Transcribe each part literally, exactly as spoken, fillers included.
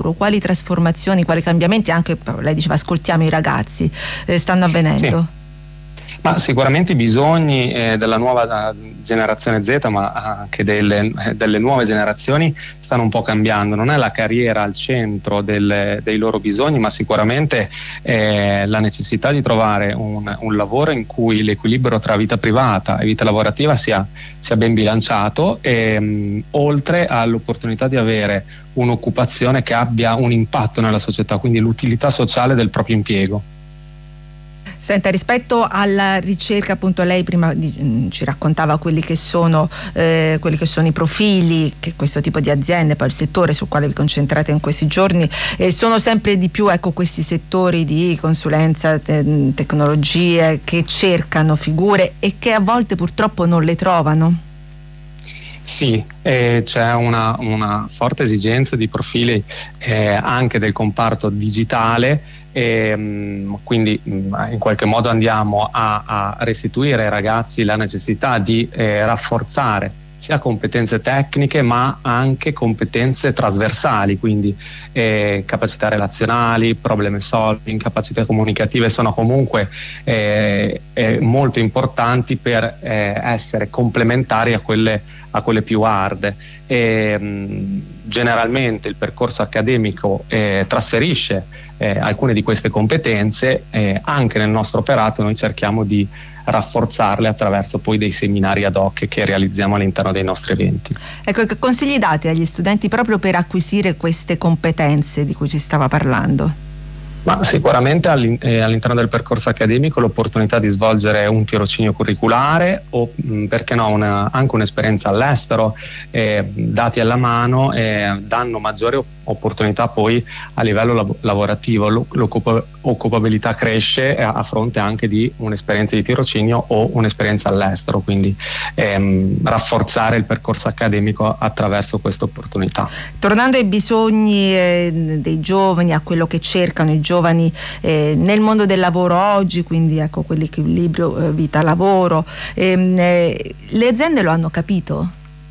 lavoro, quali trasformazioni, quali cambiamenti, anche lei diceva ascoltiamo i ragazzi, eh, stanno avvenendo? Sì. Ma sicuramente i bisogni eh, della nuova generazione Z, ma anche delle, delle nuove generazioni, stanno un po' cambiando. Non è la carriera al centro del, dei loro bisogni, ma sicuramente eh, la necessità di trovare un, un lavoro in cui l'equilibrio tra vita privata e vita lavorativa sia, sia ben bilanciato, e, mh, oltre all'opportunità di avere un'occupazione che abbia un impatto nella società, quindi l'utilità sociale del proprio impiego. Senta, rispetto alla ricerca, appunto lei prima di, ci raccontava quelli che sono eh, quelli che sono i profili che questo tipo di aziende, poi il settore sul quale vi concentrate in questi giorni, eh, sono sempre di più, ecco, questi settori di consulenza, te, tecnologie che cercano figure e che a volte purtroppo non le trovano. Sì, eh, c'è una, una forte esigenza di profili eh, anche del comparto digitale. E, quindi in qualche modo andiamo a, a restituire ai ragazzi la necessità di eh, rafforzare sia competenze tecniche ma anche competenze trasversali, quindi eh, capacità relazionali, problem solving, capacità comunicative sono comunque eh, eh, molto importanti per eh, essere complementari a quelle, a quelle più hard. E, mh, generalmente il percorso accademico eh, trasferisce Eh, alcune di queste competenze, eh, anche nel nostro operato noi cerchiamo di rafforzarle attraverso poi dei seminari ad hoc che realizziamo all'interno dei nostri eventi. Ecco, che consigli date agli studenti proprio per acquisire queste competenze di cui ci stava parlando? Ma sicuramente all'interno del percorso accademico l'opportunità di svolgere un tirocinio curriculare o mh, perché no una, anche un'esperienza all'estero, eh, dati alla mano, eh, danno maggiore opportunità poi a livello lav- lavorativo. L'occupabilità cresce a fronte anche di un'esperienza di tirocinio o un'esperienza all'estero, quindi ehm, rafforzare il percorso accademico attraverso questa opportunità. Tornando ai bisogni eh, dei giovani, a quello che cercano i giovani eh, nel mondo del lavoro oggi, quindi ecco quell'equilibrio eh, vita-lavoro, ehm, eh, le aziende lo hanno capito?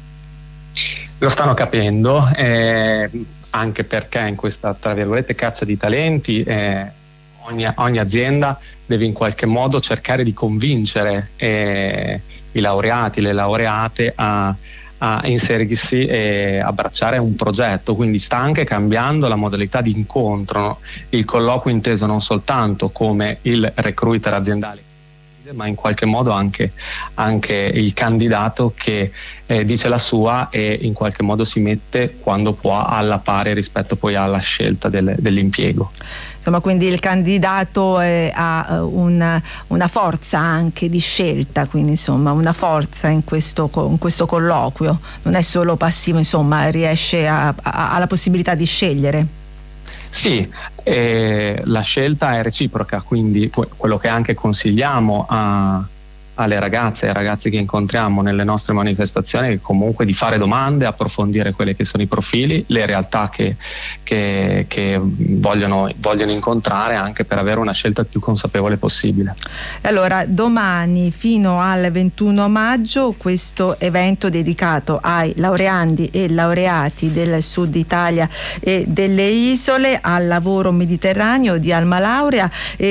Lo stanno capendo, eh, anche perché in questa, tra virgolette, caccia di talenti eh, ogni, ogni azienda deve in qualche modo cercare di convincere eh, i laureati, le laureate a, a inserirsi e abbracciare un progetto, quindi sta anche cambiando la modalità di incontro, no? Il colloquio inteso non soltanto come il recruiter aziendale, ma in qualche modo anche, anche il candidato che eh, dice la sua e in qualche modo si mette quando può alla pari rispetto poi alla scelta del, dell'impiego. Insomma, quindi il candidato eh, ha una, una forza anche di scelta, quindi insomma una forza in questo, in questo colloquio, non è solo passivo, insomma riesce a, a, a la possibilità di scegliere. Sì, eh, la scelta è reciproca, quindi quello che anche consigliamo a, alle ragazze e ai ragazzi che incontriamo nelle nostre manifestazioni è comunque di fare domande, approfondire quelli che sono i profili, le realtà che, che, che vogliono, vogliono incontrare, anche per avere una scelta il più consapevole possibile. Allora, domani fino al ventuno maggio questo evento dedicato ai laureandi e laureati del Sud Italia e delle isole, al lavoro mediterraneo di Alma Laurea.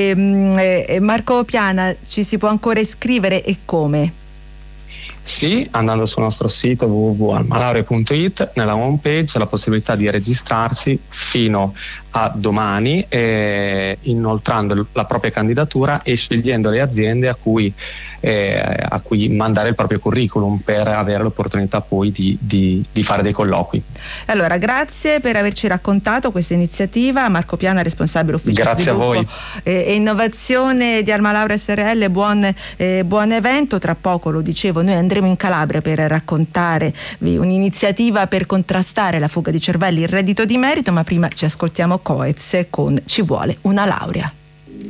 E, e Marco Piana, ci si può ancora iscrivere e come? Sì, andando sul nostro sito w w w punto almalaurea punto i t, nella home page c'è la possibilità di registrarsi fino a domani, eh, inoltrando la propria candidatura e scegliendo le aziende a cui, eh, a cui mandare il proprio curriculum per avere l'opportunità poi di, di, di fare dei colloqui. Allora, grazie per averci raccontato questa iniziativa. Marco Piana, responsabile ufficio grazie sviluppo a voi. e innovazione di Alma Laurea S R L. Buon, eh, buon evento. Tra poco, lo dicevo, noi andremo in Calabria per raccontarvi un'iniziativa per contrastare la fuga di cervelli, il reddito di merito, ma prima ci ascoltiamo Coez con Ci vuole una laurea.